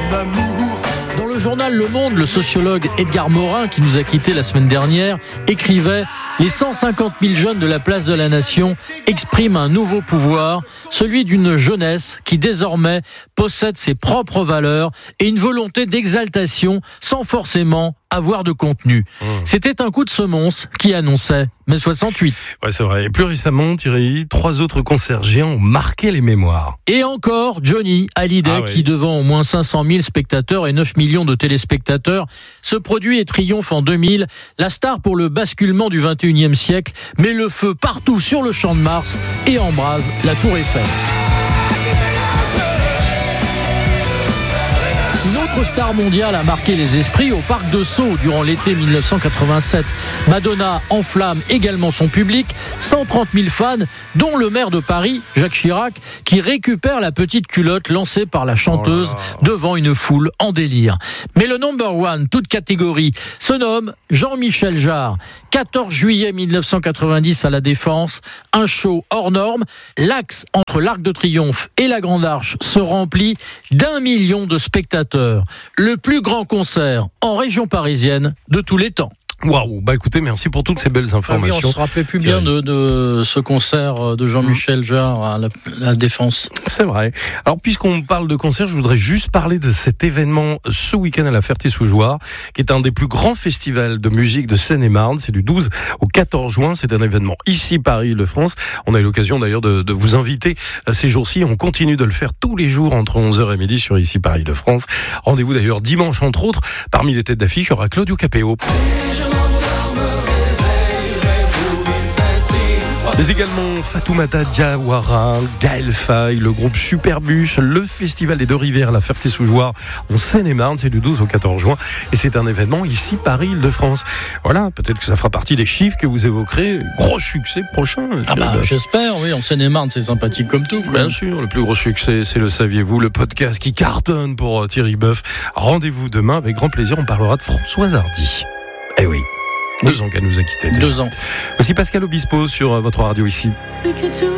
amour. Dans le journal Le Monde, le sociologue Edgar Morin, qui nous a quittés la semaine dernière, écrivait « Les 150 000 jeunes de la place de la Nation expriment un nouveau pouvoir, celui d'une jeunesse qui désormais possède ses propres valeurs et une volonté d'exaltation sans forcément avoir de contenu. » C'était un coup de semonce qui annonçait mai 68. Ouais, c'est vrai. Et plus récemment, Thierry, 3 autres concerts géants ont marqué les mémoires. Et encore Johnny Hallyday qui, devant au moins 500 000 spectateurs et 9 millions de téléspectateurs, se produit et triomphe en 2000. La star pour le basculement du 21e siècle met le feu partout sur le Champ de Mars et embrase la Tour Eiffel. Une autre star mondiale a marqué les esprits au Parc de Sceaux durant l'été 1987. Madonna enflamme également son public, 130 000 fans, dont le maire de Paris, Jacques Chirac, qui récupère la petite culotte lancée par la chanteuse devant une foule en délire. Mais le number one, toute catégorie, se nomme Jean-Michel Jarre. 14 juillet 1990 à La Défense, un show hors norme. L'axe entre l'Arc de Triomphe et la Grande Arche se remplit d'1 million de spectateurs. Le plus grand concert en région parisienne de tous les temps. Waouh, bah écoutez, merci pour toutes ces belles informations. Oui, on se rappelait plus bien de ce concert de Jean-Michel Jarre à la Défense. C'est vrai. Alors, puisqu'on parle de concert, je voudrais juste parler de cet événement ce week-end à la Ferté-sous-Jouarre, qui est un des plus grands festivals de musique de Seine-et-Marne. C'est du 12 au 14 juin. C'est un événement ici, Paris-Île-de-France. On a eu l'occasion d'ailleurs de vous inviter ces jours-ci. On continue de le faire tous les jours entre 11h et midi sur ici, Paris-Île-de-France. Rendez-vous d'ailleurs dimanche, entre autres. Parmi les têtes d'affiche, il y aura Claudio Capéo. Mais également Fatoumata Diawara, Gaël Faye, le groupe Superbus, le Festival des Deux-Rivières, la Ferté-sous-Jouarre en Seine-et-Marne, c'est du 12 au 14 juin. Et c'est un événement ici, Paris-Île-de-France. Voilà, peut-être que ça fera partie des chiffres que vous évoquerez. Gros succès prochain. J'espère, oui, en Seine-et-Marne, c'est sympathique comme tout. Bien sûr, le plus gros succès, c'est le saviez-vous, le podcast qui cartonne pour Thierry Boeuf. Rendez-vous demain, avec grand plaisir, on parlera de Françoise Hardy. Eh oui. 2 ans qu'elle nous a quittés. 2 ans. Aussi Pascal Obispo sur votre radio ici.